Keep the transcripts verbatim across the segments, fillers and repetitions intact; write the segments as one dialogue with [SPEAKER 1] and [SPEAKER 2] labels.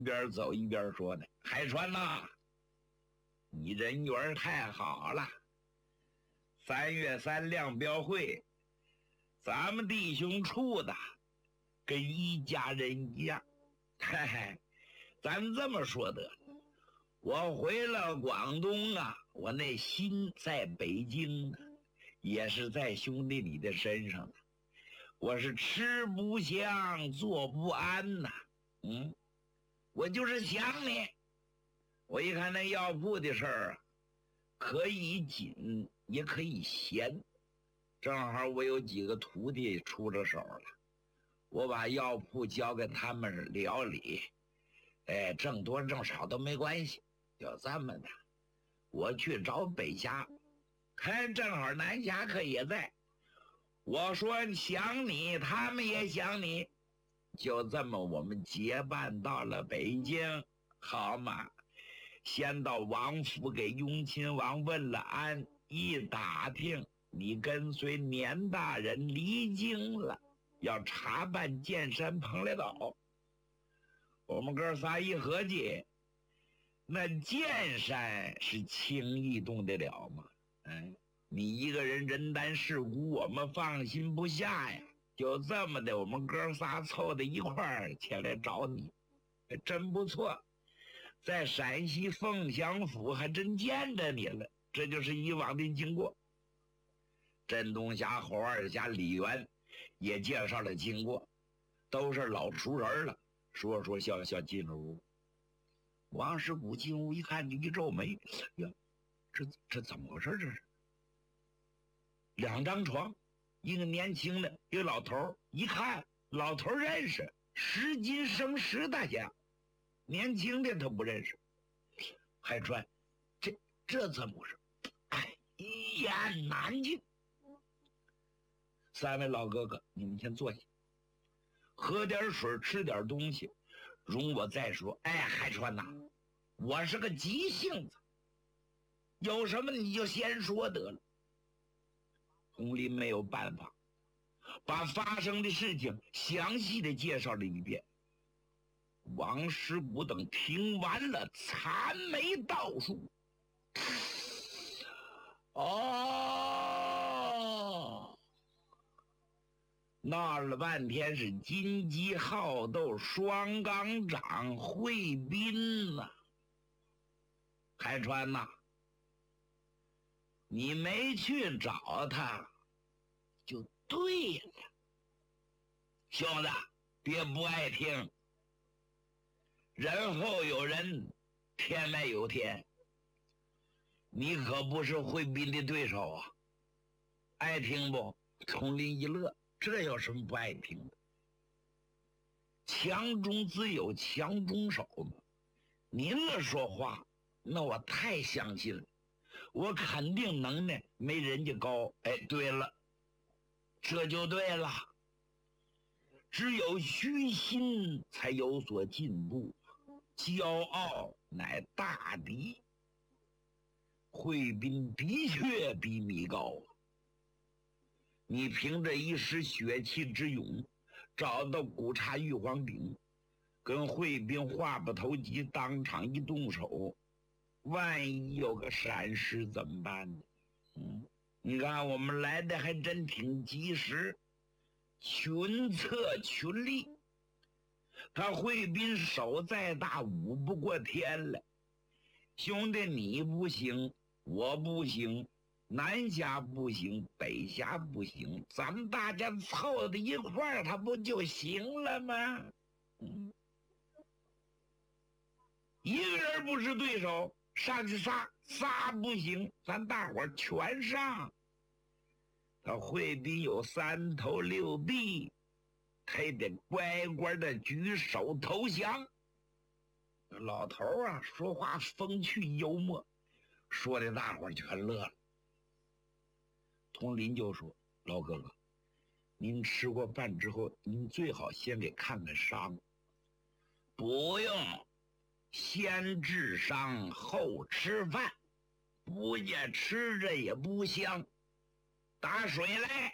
[SPEAKER 1] 一边走一边说呢：“海川呐，你人缘太好了。三月三亮标会，咱们弟兄处的跟一家人一样。嘿嘿，咱这么说得了，我回了广东啊，我那心在北京呢，也是在兄弟你的身上呢。我是吃不香，坐不安呐。嗯，我就是想你。我一看那药铺的事儿啊，可以紧也可以闲，正好我有几个徒弟出了手了，我把药铺交给他们料理，哎，挣多挣少都没关系。就这么的，我去找北峡，看正好南侠客也在。我说想你，他们也想你，就这么我们结伴到了北京，好嘛？先到王府给雍亲王问了安，一打听你跟随年大人离京了，要查办剑山蓬莱岛。我们哥仨一合计，那剑山是轻易动得了吗？嗯，你一个人人单势孤，我们放心不下呀。就这么的，我们哥仨凑在一块儿前来找你，真不错。在陕西凤翔府还真见着你了，这就是以往的经过。镇东侠、侯二侠、李元也介绍了经过，都是老熟人了。说说笑笑进了屋。王师傅进屋一看，就一皱眉，呀，这这怎么回事？这是两张床，一个年轻的，一个老头。一看老头认识，石金生石大家，年轻的他不认识。海川，这这怎么回事？哎，一言难尽。三位老哥哥，你们先坐下，喝点水，吃点东西，容我再说。哎，海川呐，我是个急性子，有什么你就先说得了。洪林没有办法，把发生的事情详细的介绍了一遍。王师古等听完了，残眉倒竖。哦，闹了半天是金鸡好斗双杠掌惠宾呐、啊，海川呐、啊，你没去找他就对了。兄弟，别不爱听，人后有人，天外有天，你可不是惠宾的对手啊！爱听不？丛林一乐，这有什么不爱听的？强中自有强中手嘛。您这说话，那我太相信了，我肯定能耐没人家高。哎，对了，这就对了。只有虚心才有所进步，骄傲乃大敌。惠宾的确比你高，你凭着一时血气之勇，找到古刹玉皇鼎，跟惠宾话不投机，当场一动手，万一有个闪失怎么办呢？嗯，你看我们来的还真挺及时，群策群力。他惠宾手再大，武不过天了。兄弟，你不行，我不行，南侠不行，北侠不行，咱们大家凑在一块儿，他不就行了吗？嗯，一个人不是对手，上去仨，仨不行，咱大伙儿全上。他惠宾有三头六臂，他也得乖乖的举手投降。老头啊，说话风趣幽默，说的大伙儿全乐了。佟林就说：“老哥哥，您吃过饭之后，您最好先给看看伤。不用，先治伤后吃饭，不见吃着也不香。打水来。”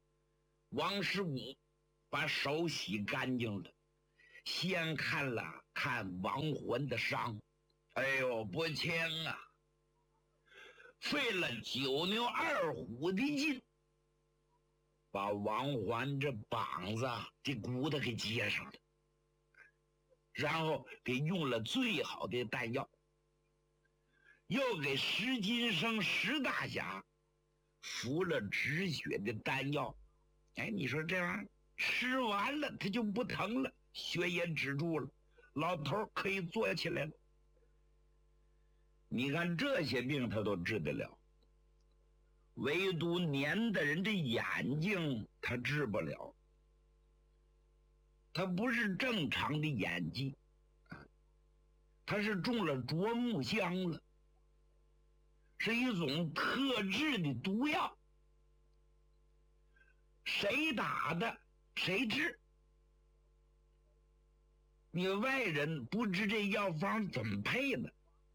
[SPEAKER 1] 王师傅把手洗干净了，先看了看王环的伤，哎呦不轻啊，费了九牛二虎的劲，把王环这膀子这骨头给接上了，然后给用了最好的弹药，又给石金生石大侠服了止血的丹药。哎，你说这玩意儿吃完了他就不疼了，血也止住了，老头可以坐起来了。你看这些病他都治得了，唯独年的人的眼睛他治不了，他不是正常的眼疾，他是中了啄木香了，是一种特制的毒药，谁打的谁治，你外人不知这药方怎么配的。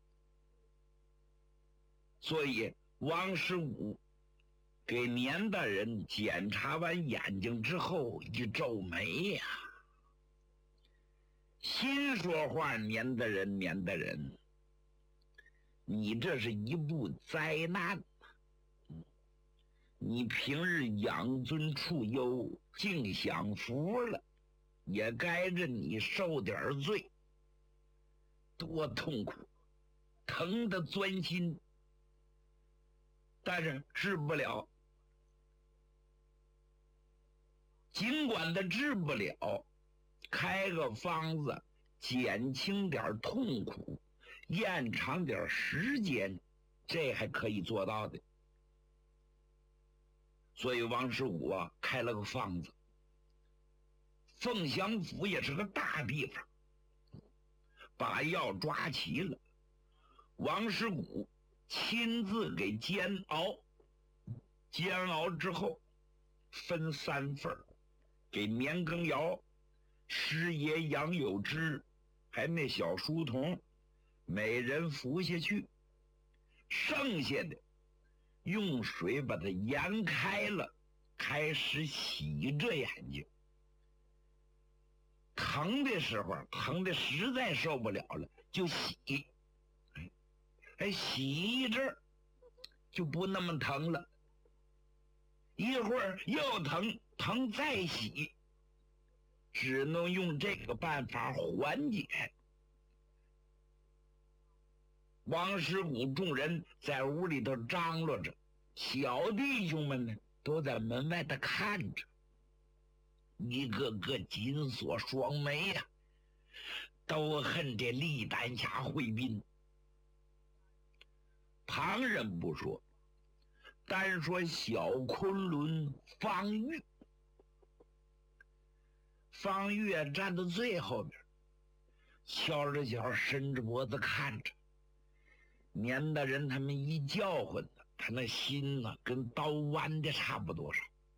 [SPEAKER 1] 所以王十五给年大人检查完眼睛之后一皱眉呀、啊，心说话，年大人年大人，你这是一部灾难，你平日养尊处优净享福了，也该着你受点罪，多痛苦，疼得钻心，但是治不了。尽管他治不了，开个方子减轻点痛苦，延长点时间，这还可以做到的。所以王十五啊开了个方子。凤翔府也是个大地方，把药抓齐了，王十五亲自给煎熬，煎熬之后分三份，给年羹尧、师爷杨有之还那小书童每人服下去，剩下的用水把它研开了，开始洗这眼睛。疼的时候疼的实在受不了了就洗，哎，洗一阵就不那么疼了，一会儿又疼，疼再洗，只能用这个办法缓解。王十五众人在屋里头张罗着，小弟兄们呢都在门外头看着，一个个紧锁双眉呀、啊，都恨这力丹侠会宾。旁人不说，单说小昆仑方玉，方玉站在最后边，翘着脚伸着脖子看着。年大人他们一叫唤他那心呢跟刀剜的差不多少。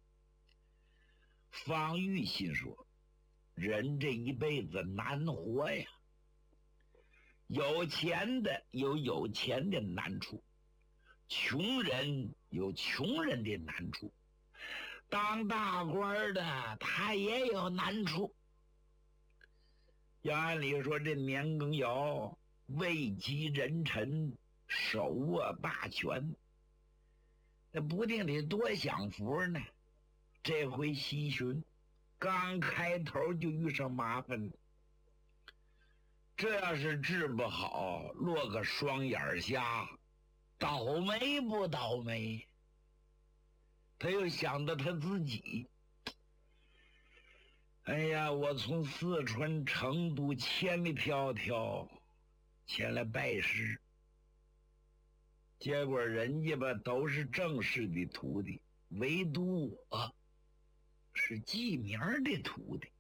[SPEAKER 1] 方玉心说，人这一辈子难活呀，有钱的有有钱的难处，穷人有穷人的难处，当大官的他也有难处。要按理说这年羹尧位极人臣，手握大权，那不定得多享福呢。这回西巡刚开头就遇上麻烦了，这要是治不好，落个双眼瞎，倒霉不倒霉？他又想到他自己，哎呀，我从四川成都千里迢迢前来拜师，结果人家吧都是正式的徒弟，唯独我是记名的徒弟。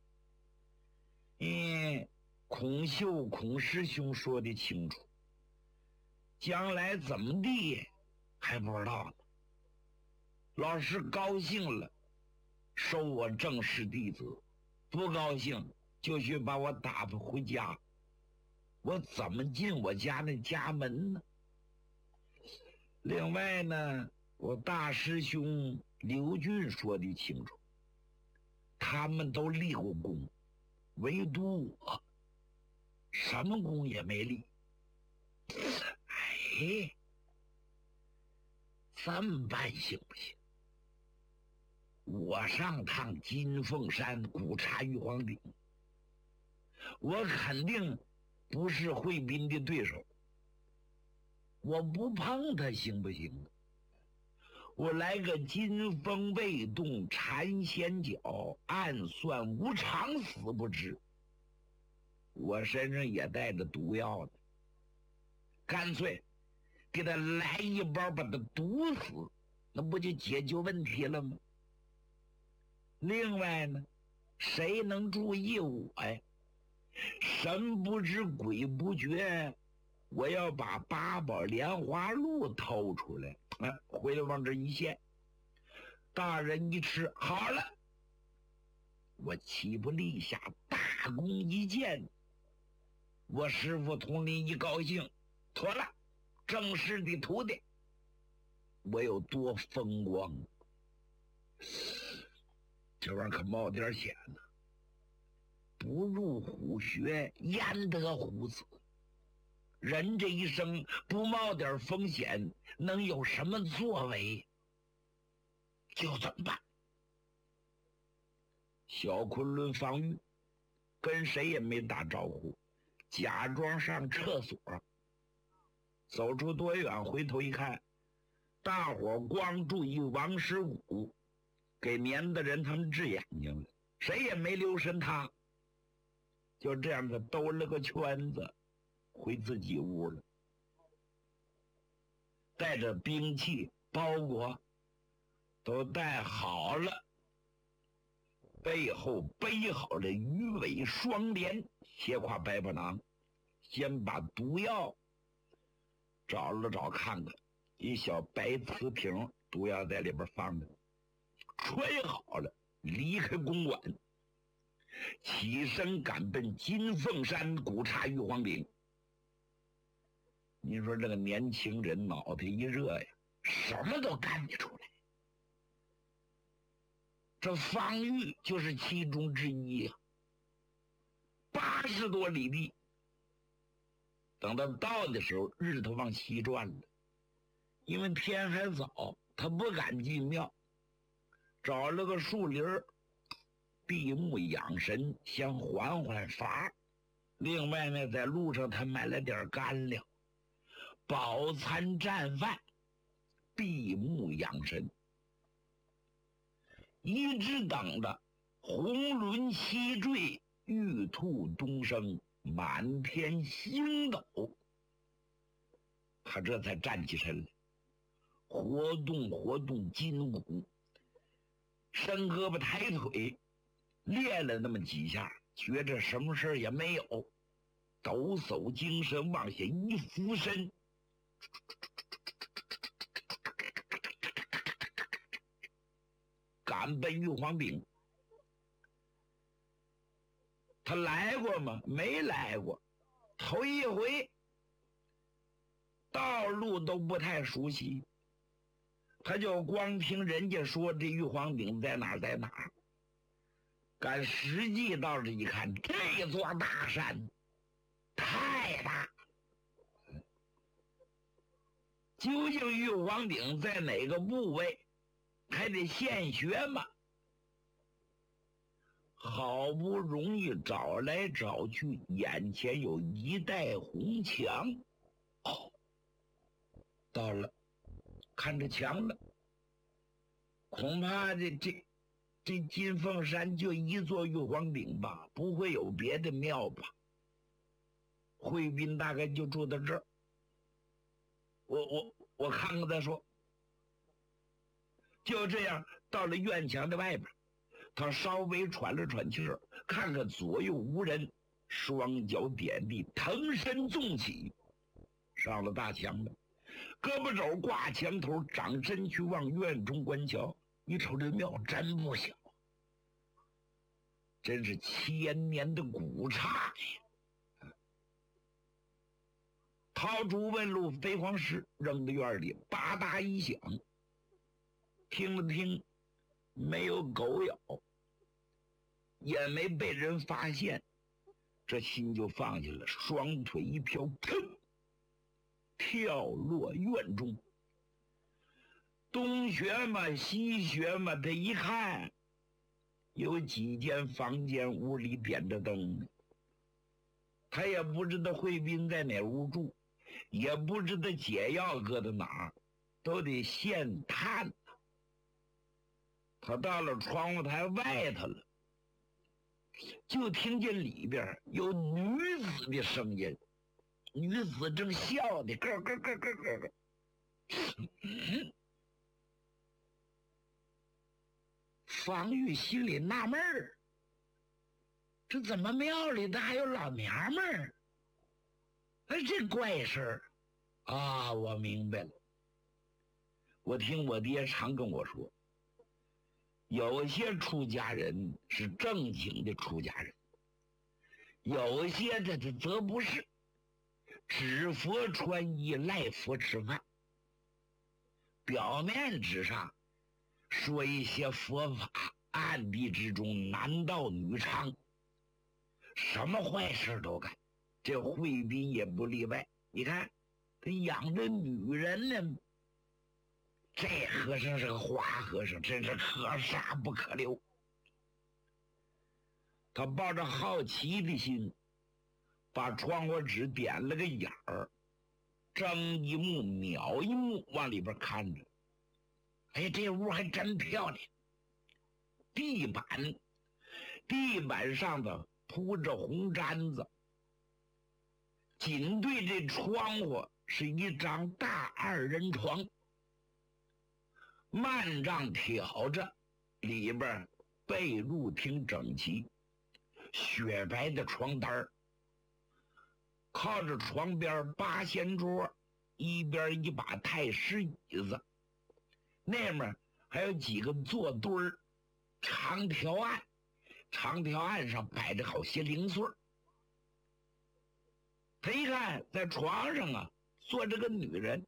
[SPEAKER 1] 嗯，孔秀孔师兄说的清楚，将来怎么地还不知道呢。老师高兴了收我正式弟子，不高兴就去把我打发回家，我怎么进我家那家门呢？另外呢，我大师兄刘俊说的清楚，他们都立过功，唯独我什么功也没立。哎，这么办行不行？我上趟金凤山古查玉皇顶，我肯定不是惠斌的对手，我不碰他行不行？我来个金风未动缠仙脚，暗算无常死不知。我身上也带着毒药呢，干脆给他来一包，把他毒死，那不就解决问题了吗？另外呢，谁能注意我呀？神不知鬼不觉，我要把八宝莲花露偷出来，哎，回来往这一献，大人一吃好了，我岂不立下大功一件？我师傅统领一高兴，妥了，正式的徒弟，我有多风光？这玩意儿可冒点险呢，不入虎穴，焉得虎子？人这一生不冒点风险，能有什么作为？就这么办。小昆仑方玉跟谁也没打招呼，假装上厕所，走出多远，回头一看，大伙光注意王师古给年的人他们治眼睛了，谁也没留神他，就这样子兜了个圈子回自己屋了，带着兵器包裹都带好了，背后背好了鱼尾双连，斜挎白布囊，先把毒药找了找看看，一小白瓷瓶，毒药在里边放着，揣好了，离开公馆，起身赶奔金凤山古刹玉皇岭。你说这个年轻人脑袋一热呀，什么都干得出来。这方玉就是其中之一呀、啊。八十多里地，等到到的时候，日头往西转了，因为天还早，他不敢进庙，找了个树林儿闭目养神，先缓缓乏。另外呢，在路上他买了点干粮，饱餐战饭，闭目养神，一直等着红轮西坠，玉兔东升，满天星斗，他这才站起身来，活动活动筋骨，伸胳膊抬腿，练了那么几下，觉着什么事也没有，抖擞精神往下一俯身，赶奔玉皇顶。他来过吗？没来过，头一回，道路都不太熟悉，他就光听人家说这玉皇顶在哪儿在哪儿，赶实际到这一看，这座大山太大，究竟玉皇顶在哪个部位，还得现学嘛。好不容易找来找去，眼前有一带红墙，哦，到了，看着墙了，恐怕这这这金凤山就一座玉皇顶吧，不会有别的庙吧？惠斌大概就住在这儿，我我我看看再说。就这样到了院墙的外边，他稍微喘了喘气儿，看看左右无人，双脚点地，腾身纵起，上了大墙了，胳膊肘挂墙头，掌身去往院中观瞧。一瞅这庙真不小，真是千年的古刹呀！掏出问路飞黄石，扔到院里，吧嗒一响，听了听，没有狗咬，也没被人发现， 这心就放下了，双腿一飘，腾，跳落院中。东学嘛，西学嘛，他一看，有几间房间，屋里点着灯呢。他也不知道惠斌在哪屋住，也不知道解药搁在哪儿，都得现探。他到了窗户台外头了，就听见里边有女子的声音，女子正笑的咯咯咯咯咯咯。方玉心里纳闷儿，这怎么庙里的还有老娘们儿？哎，这怪事儿啊！我明白了。我听我爹常跟我说，有些出家人是正经的出家人，有些的这则不是，只佛穿衣，赖佛吃饭。表面之上说一些佛法，暗地之中男盗女娼，什么坏事都干。这惠斌也不例外。你看他养着女人呢，这和尚是个花和尚，真是可杀不可留。他抱着好奇的心，把窗户纸点了个眼儿，睁一目瞄一目往里边看着。哎，这屋还真漂亮。地板地板上头铺着红毡子，紧对这窗户是一张大二人床，幔帐挑着，里边被褥挺整齐，雪白的床单儿，靠着床边八仙桌，一边一把太师椅子，那面还有几个坐堆儿，长条案，长条案上摆着好些零碎。他一看，在床上啊坐着个女人，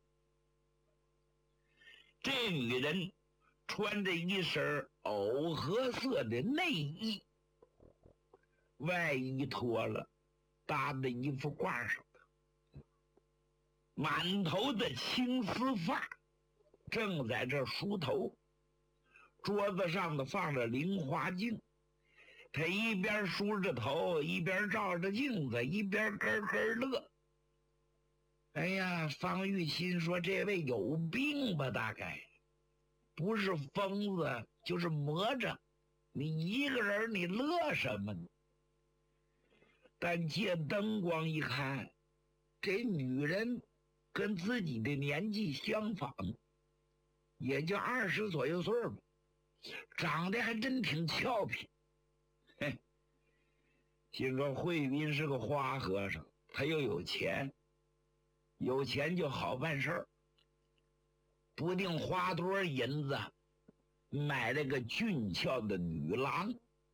[SPEAKER 1] 这女人穿着一身藕荷色的内衣，外衣脱了，搭在衣服挂上的，满头的青丝发正在这梳头，桌子上的放着菱花镜，他一边梳着头，一边照着镜子，一边咯咯乐。哎呀，方玉心说这位有病吧，大概不是疯子就是魔怔，你一个人你乐什么呢？但借灯光一看，这女人跟自己的年纪相仿，也就二十左右岁吧，长得还真挺俏皮。嘿，心说惠斌是个花和尚，他又有钱，有钱就好办事儿，不定花多少银子买了个俊俏的女郎。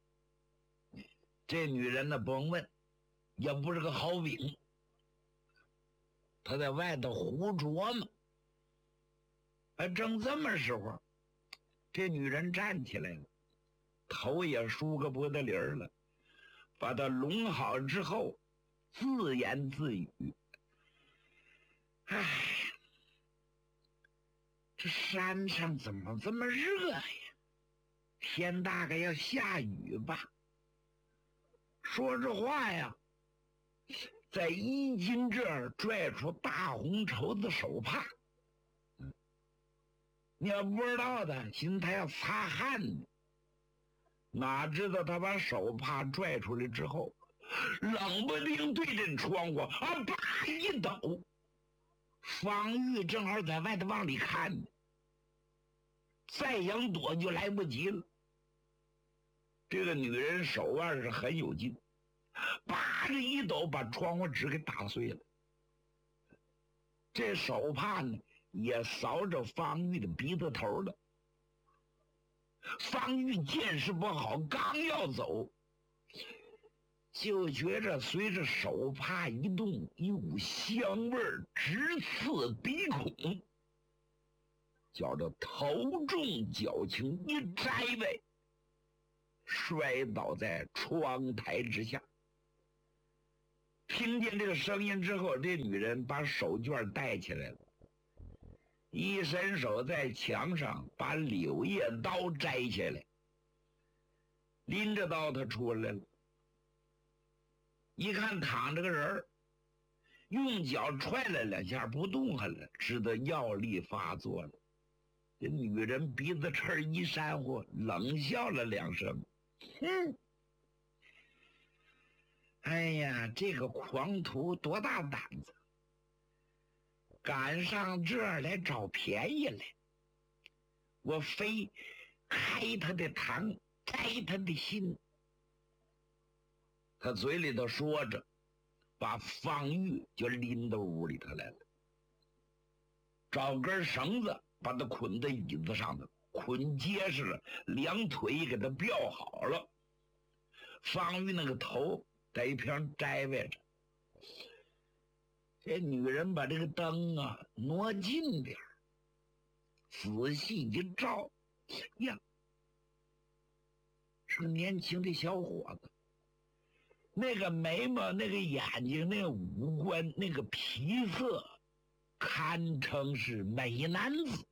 [SPEAKER 1] 这女人呢，甭问，也不是个好饼。他在外头胡琢磨，还正这么时候，这女人站起来了，头也梳个不得灵儿了，把他拢好之后，自言自语：哎，这山上怎么这么热呀？天大概要下雨吧。说这话呀，在衣襟这儿拽出大红绸子手帕。嗯，你要不知道的，寻思他要擦汗呢，哪知道他把手帕拽出来之后，冷不丁对着窗户啊，啪一抖。方玉正好在外头往里看呢，再想躲就来不及了。这个女人手腕是很有劲，叭着一抖把窗户纸给打碎了。这手帕呢也扫着方玉的鼻子头了。方玉见势不好，刚要走，就觉着随着手帕一动，一股香味儿直刺鼻孔，觉着头重脚轻，一摘呗，摔倒在窗台之下。 听见这个声音之后，这女人把手绢带起来了，一伸手在墙上把柳叶刀摘下来，拎着刀她出来了。一看躺着个人儿，用脚踹了两下不动弹了，知道药力发作了。这女人鼻子翅一扇乎，冷笑了两声，哼，哎呀，这个狂徒多大胆子，赶上这儿来找便宜来，我非开他的膛，摘他的心。他嘴里头说着，把方玉就拎到屋里头来了，找根绳子把他捆在椅子上头，捆结实了，两腿给他吊好了。方玉那个头在一边摘歪着，这女人把这个灯啊挪近点，仔细一照，呀，是个年轻的小伙子。那个眉毛，那个眼睛，那个五官，那个皮色，堪称是美男子。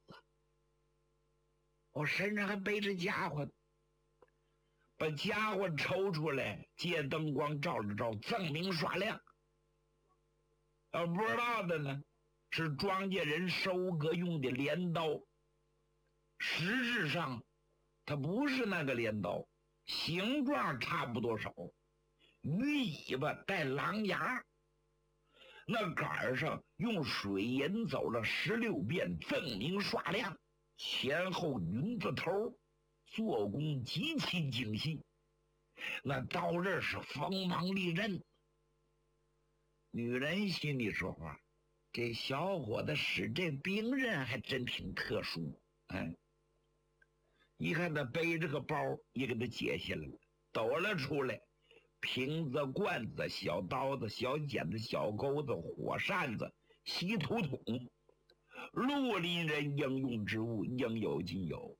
[SPEAKER 1] 我身上还背着家伙，把家伙抽出来，借灯光照了照，锃明刷亮。要不知道的呢，是庄稼人收割用的镰刀，实质上它不是那个镰刀，形状差不多少。鱼尾巴带狼牙，那杆上用水银走了十六遍，锃明刷亮，前后云字头，做工极其精细。那刀刃是锋芒利刃。女人心里说话，这小伙子使这兵刃还真挺特殊。哎，一看他背着个包，也给他解下来了，抖了出来。瓶子、罐子、小刀子、小剪子、小钩子、火扇子、稀土桶，绿林人应用之物，应有尽有。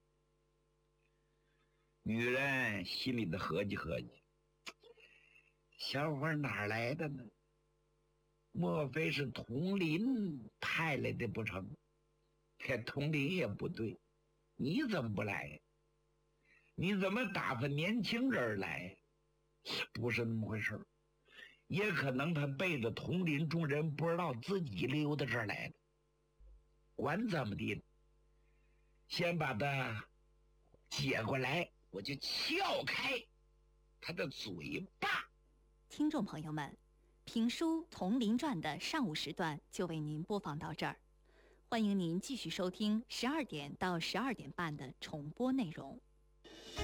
[SPEAKER 1] 女人心里的合计合计，小伙哪来的呢？莫非是佟林派来的不成？这佟林也不对，你怎么不来？你怎么打发年轻人来？不是那么回事，也可能他背着佟林众人不知道自己溜到这儿来的。管怎么的，先把他接过来，我就撬开他的嘴巴。
[SPEAKER 2] 听众朋友们，评书《佟林传》的上午时段就为您播放到这儿，欢迎您继续收听十二点到十二点半的重播内容。